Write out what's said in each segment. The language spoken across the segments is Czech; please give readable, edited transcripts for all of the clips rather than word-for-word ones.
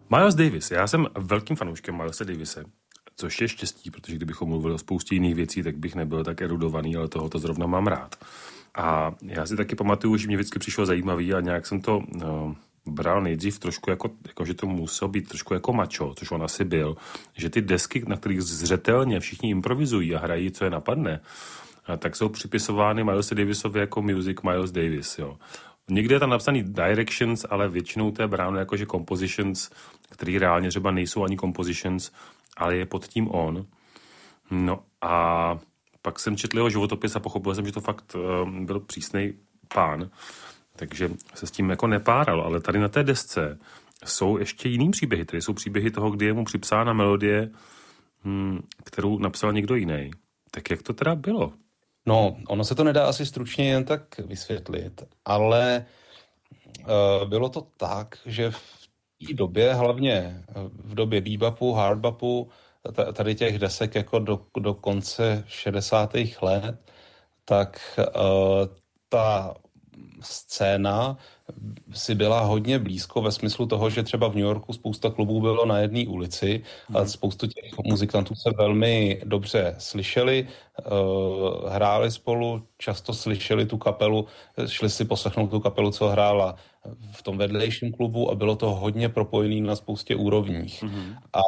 Miles Davis. Já jsem velkým fanouškem Milese Davise, což je štěstí, protože kdybychom mluvili o spoustě jiných věcí, tak bych nebyl tak erudovaný, ale tohoto zrovna mám rád. A já si taky pamatuju, že mě vždycky přišlo zajímavý a nějak jsem to bral nejdřív trošku jako, že to muselo být trošku jako macho, což on asi byl, že ty desky, na kterých zřetelně všichni improvizují a hrají, co je napadne, tak jsou připisovány Milesi Davisovi jako Music Miles Davis, jo. Někde je tam napsaný Directions, ale většinou to je bráno jakože Compositions, který reálně třeba nejsou ani Compositions, ale je pod tím on. No a pak jsem četl jeho životopis a pochopil jsem, že to fakt byl přísnej pán, takže se s tím jako nepáral, ale tady na té desce jsou ještě jiný příběhy, tady jsou příběhy toho, kdy je mu připsána melodie, kterou napsal někdo jiný. Tak jak to teda bylo? No, ono se to nedá asi stručně jen tak vysvětlit, ale bylo to tak, že v té době, hlavně v době bebopu, hardbopu, tady těch desek jako do konce 60. let, tak ta scéna si byla hodně blízko ve smyslu toho, že třeba v New Yorku spousta klubů bylo na jedné ulici a spoustu těch muzikantů se velmi dobře slyšeli, hráli spolu, často slyšeli tu kapelu, šli si poslechnout tu kapelu, co hrála v tom vedlejším klubu a bylo to hodně propojené na spoustě úrovních. A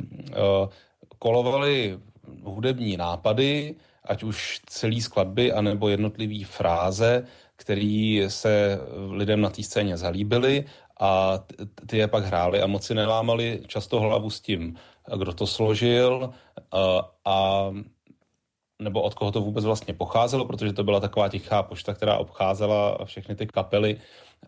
kolovaly hudební nápady, ať už celý skladby, anebo jednotlivý fráze, který se lidem na té scéně zalíbily a ty je pak hráli a moc si nelámali často hlavu s tím, kdo to složil a nebo od koho to vůbec vlastně pocházelo, protože to byla taková tichá pošta, která obcházela všechny ty kapely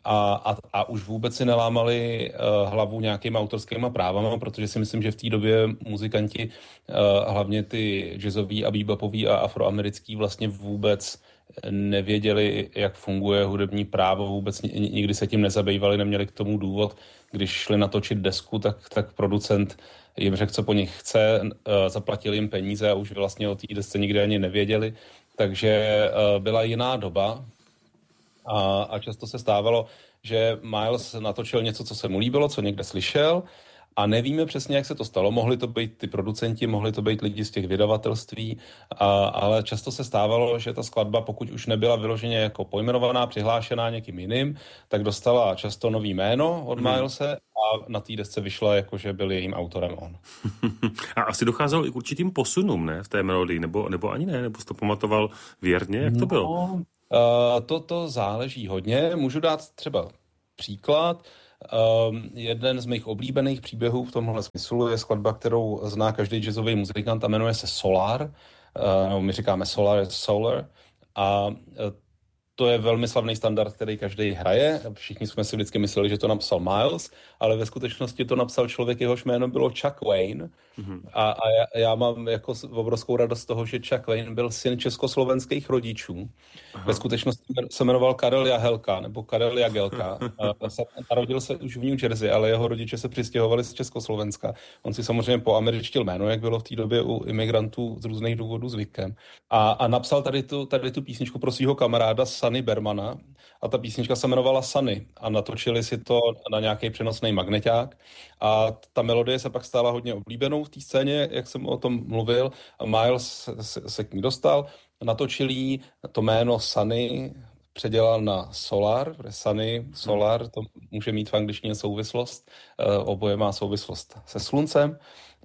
a už vůbec si nelámali hlavu nějakýma autorskýma právama, protože si myslím, že v té době muzikanti, hlavně ty jazzoví a bebopoví a afroamerický vlastně vůbec nevěděli, jak funguje hudební právo, vůbec nikdy se tím nezabývali, neměli k tomu důvod. Když šli natočit desku, tak producent jim řekl, co po nich chce, zaplatil jim peníze a už vlastně o té desce nikdy ani nevěděli. Takže byla jiná doba a často se stávalo, že Miles natočil něco, co se mu líbilo, co někde slyšel a nevíme přesně, jak se to stalo. Mohli to být ty producenti, mohli to být lidi z těch vydavatelství, ale často se stávalo, že ta skladba, pokud už nebyla vyloženě jako pojmenovaná, přihlášená někým jiným, tak dostala často nový jméno od Milese a na té desce vyšla, jako že byl jejím autorem on. A asi docházelo i k určitým posunům, ne, v té melodii, nebo ani ne, nebo jsi to pamatoval věrně, jak to bylo? To záleží hodně. Můžu dát třeba příklad. Jeden z mých oblíbených příběhů v tomhle smyslu je skladba, kterou zná každý jazzový muzikant a jmenuje se Solar. My říkáme Solar. A to je velmi slavný standard, který každý hraje. Všichni jsme si vždycky mysleli, že to napsal Miles, ale ve skutečnosti to napsal člověk, jehož jméno bylo Chuck Wayne. A já mám jako obrovskou radost z toho, že Chuck Wayne byl syn československých rodičů. Ve skutečnosti se jmenoval Karel Jahelka, nebo Karel Jagelka. Narodil se už v New Jersey, ale jeho rodiče se přistěhovali z Československa. On si samozřejmě poameričtil jméno, jak bylo v té době u imigrantů z různých důvodů zvykem. A napsal tady tu písničku pro svého kamaráda Sunny Bermana a ta písnička se jmenovala Sunny a natočili si to na nějaký přenosný magneťák a ta melodie se pak stala hodně oblíbenou v té scéně, jak jsem o tom mluvil. A Miles se k ní dostal, natočil jí, to jméno Sunny předělal na Solar, protože Sunny, Solar, to může mít v angličtině souvislost, oboje má souvislost se sluncem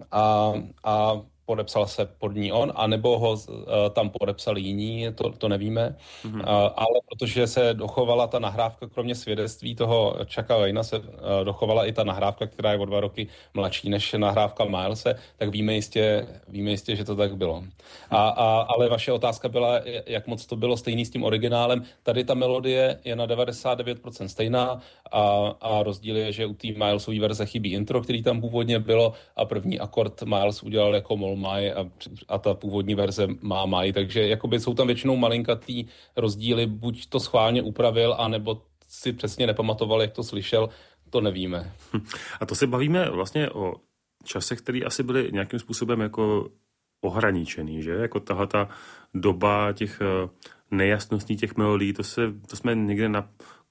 a podepsal se pod ní on, anebo ho tam podepsali jiní, to nevíme. Ale protože se dochovala ta nahrávka, kromě svědectví toho Chucka Wayna, se dochovala i ta nahrávka, která je o 2 roky mladší než nahrávka Milese, tak víme jistě, že to tak bylo. Ale vaše otázka byla, jak moc to bylo stejný s tím originálem. Tady ta melodie je na 99% stejná a rozdíl je, že u té Milesové verze chybí intro, který tam původně bylo a první akord Miles udělal jako mol maj a ta původní verze má maj, takže jakoby jsou tam většinou malinkatý rozdíly, buď to schválně upravil, anebo si přesně nepamatoval, jak to slyšel, to nevíme. A to se bavíme vlastně o časech, které asi byly nějakým způsobem jako ohraničený, že? Jako tahleta doba těch nejasností těch melodií, to jsme někde na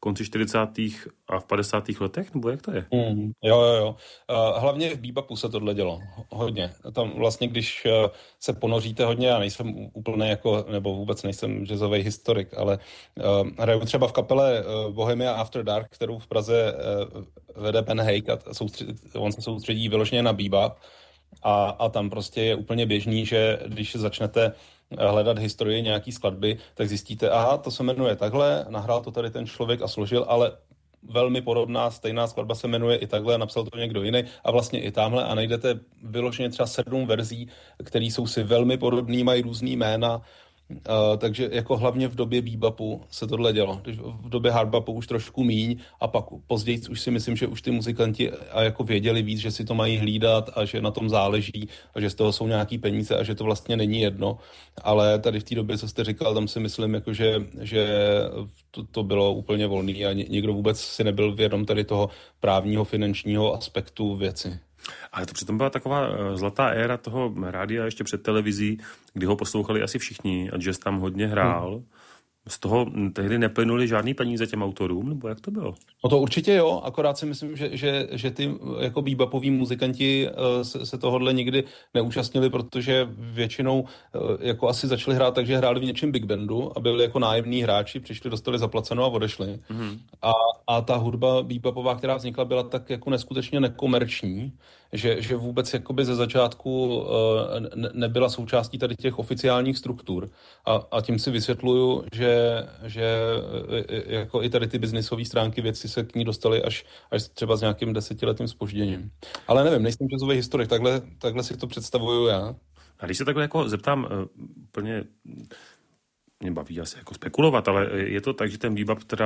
konci 40. a v 50. letech, nebo jak to je? Jo. Hlavně v bebopu se tohle dělo hodně. Tam vlastně, když se ponoříte hodně, já nejsem úplně jako, nebo vůbec nejsem jazzový historik, ale hraju třeba v kapele Bohemia After Dark, kterou v Praze vede Ben Hake a on se soustředí vyloženě na bebop a tam prostě je úplně běžný, že když začnete hledat historii nějaký skladby, tak zjistíte, aha, to se jmenuje takhle, nahrál to tady ten člověk a složil, ale velmi podobná, stejná skladba se jmenuje i takhle, napsal to někdo jiný a vlastně i tamhle a najdete vyloženě třeba 7 verzí, které jsou si velmi podobné, mají různý jména, takže jako hlavně v době bebopu se tohle dělo. V době hardbopu už trošku míň a pak později už si myslím, že už ty muzikanti a jako věděli víc, že si to mají hlídat a že na tom záleží a že z toho jsou nějaký peníze a že to vlastně není jedno. Ale tady v té době, co jste říkal, tam si myslím, jako že to bylo úplně volný a nikdo vůbec si nebyl vědom tady toho právního, finančního aspektu věci. Ale to přitom byla taková zlatá éra toho rádia ještě před televizí, kdy ho poslouchali asi všichni a jazz tam hodně hrál. Z toho tehdy neplynuly žádný peníze těm autorům, nebo jak to bylo? No to určitě jo, akorát si myslím, že ty jako bebopoví muzikanti se tohodle nikdy neúčastnili, protože většinou jako asi začali hrát tak, že hráli v něčem big bandu a byli jako nájemní hráči, přišli, dostali zaplaceno a odešli. Mm-hmm. A ta hudba bebopová, která vznikla, byla tak jako neskutečně nekomerční, že vůbec jakoby ze začátku nebyla součástí tady těch oficiálních struktur. A tím si vysvětluju, že jako i tady ty biznisové stránky věci se k ní dostaly až třeba s nějakým 10letým zpožděním. Ale nevím, nejsem jazzový historik, takhle si to představuju já. A když se takhle jako zeptám, úplně mě baví asi jako spekulovat, ale je to tak, že ten bebop teda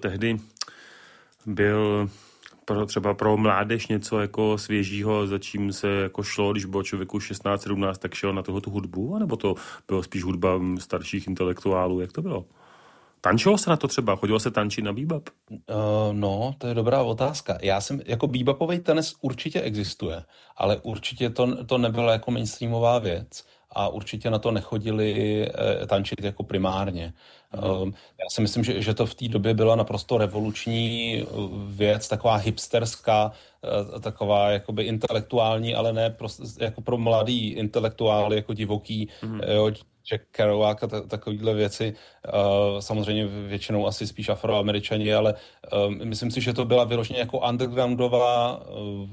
byl třeba pro mládež něco jako svěžího, za čím se jako šlo, když bylo člověku 16-17, tak šel na tu hudbu, anebo to bylo spíš hudba starších intelektuálů, jak to bylo? Tančilo se na to třeba? Chodilo se tančit na bebop? No, to je dobrá otázka. Jako bebopový tanec určitě existuje, ale určitě to nebyla jako mainstreamová věc a určitě na to nechodili tančit jako primárně. Já si myslím, že to v té době byla naprosto revoluční věc, taková hipsterská, taková jakoby intelektuální, ale ne jako pro mladý intelektuály, jako divoký, jo, Jack Kerouac a takovýhle věci. Samozřejmě většinou asi spíš Afroameričani, ale myslím si, že to byla vyloženě jako undergroundová,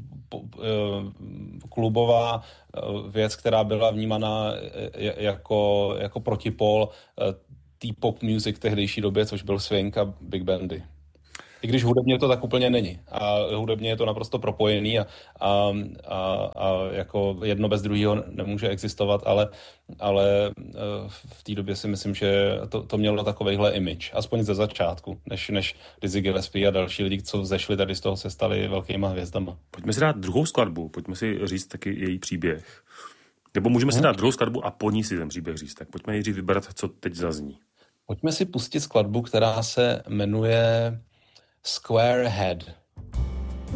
klubová věc, která byla vnímaná jako protipol té pop music tehdejší době, což byl swing a big bandy. I když hudebně to tak úplně není. A hudebně je to naprosto propojený a jako jedno bez druhého nemůže existovat, ale v té době si myslím, že to mělo takovejhle image. Aspoň ze začátku, než Dizzy Gillespie a další lidi, co zešli tady z toho, se stali velkýma hvězdama. Pojďme si dát druhou skladbu, pojďme si říct taky její příběh. Nebo můžeme si dát druhou skladbu a po ní si ten příběh říct. Tak pojďme nejdřív vybrat, co teď zazní. Pojďme si pustit skladbu, která se jmenuje Square Head.